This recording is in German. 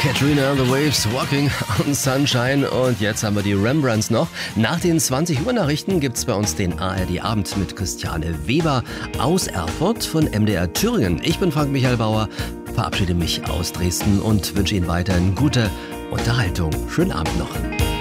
Katrina and the Waves, Walking on Sunshine. Und jetzt haben wir die Rembrandts noch. Nach den 20 Uhr Nachrichten gibt es bei uns den ARD-Abend mit Christiane Weber aus Erfurt von MDR Thüringen. Ich bin Frank Michael Bauer, verabschiede mich aus Dresden und wünsche Ihnen weiterhin gute Unterhaltung. Schönen Abend noch.